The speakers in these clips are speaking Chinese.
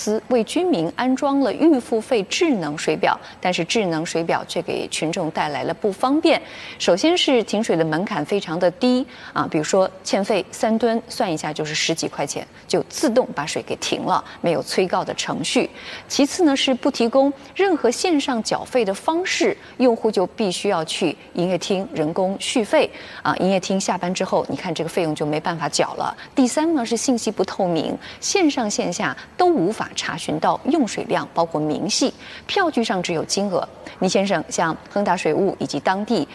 司为居民安装了预付费智能水表，但是智能水表却给群众带来了不方便。首先是停水的门槛非常的低啊，比如说欠费3吨，算一下就是10几块钱，就自动把水给停了，没有催告的程序。其次呢是不提供任何线上缴费的方式，用户就必须要去营业厅人工续费啊，营业厅下班之后，你看这个费用就没办法缴了。第三呢是信息不透明，线上线下都无法查询到用水量，包括明细，票据上只有金额。倪先生向亨达水务以及当地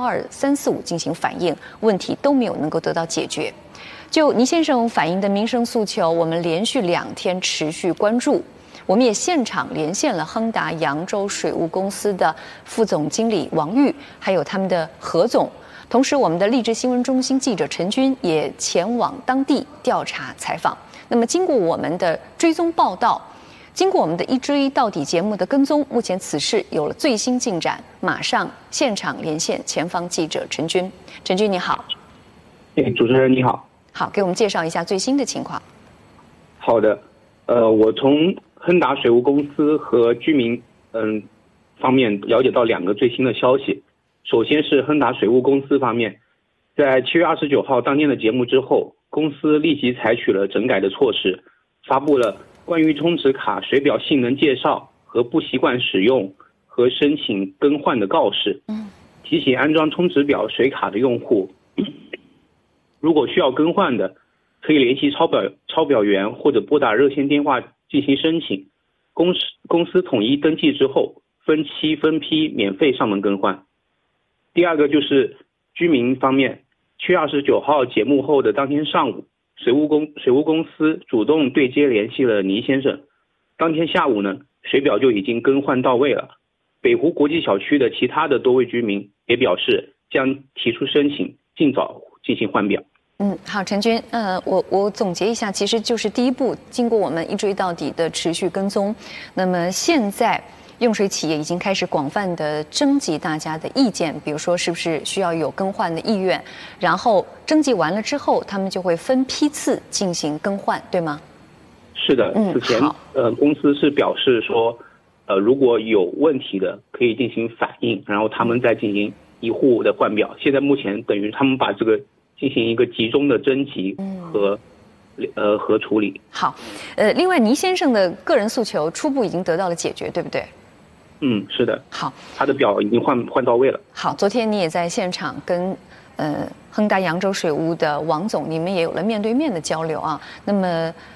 12345进行反映，问题都没有能够得到解决。就倪先生反映的民生诉求，我们连续2天持续关注。我们也现场连线了亨达扬州水务公司的副总经理王玉，还有他们的何总。同时，我们的励志新闻中心记者陈军也前往当地调查采访。那么，经过我们的追踪报道，经过我们的一追到底节目的跟踪，目前此事有了最新进展，马上现场连线前方记者陈军。陈军你好。 主持人你好。 好，给我们介绍一下最新的情况。 好的，我从亨达水务公司和居民方面了解到2个最新的消息。首先是亨达水务公司方面，在7月29号当天的节目之后，公司立即采取了整改的措施，发布了关于充值卡水表性能介绍和不习惯使用和申请更换的告示，提醒安装充值表水卡的用户，如果需要更换的，可以联系抄表员或者拨打热线电话进行申请。公司统一登记之后，分期分批免费上门更换。第二个就是居民方面，7月29号节目后的当天上午，水务公司主动对接联系了倪先生。当天下午呢，水表就已经更换到位了。北湖国际小区的其他的多位居民也表示将提出申请，尽早进行换表。 好，陈军，我总结一下，其实就是第一步，经过我们一追到底的持续跟踪，那么现在用水企业已经开始广泛的征集大家的意见，比如说是不是需要有更换的意愿，然后征集完了之后，他们就会分批次进行更换，对吗？ 是的，此前公司是表示说，如果有问题的可以进行反映，然后他们再进行一户的换表。现在目前等于他们把这个进行一个集中的征集和处理。好， 另外倪先生的个人诉求初步已经得到了解决，对不对？ 是的。 好， 他的表已经换到位了。 好，昨天你也在现场跟亨达扬州水务的王总，你们也有了面对面的交流啊。那么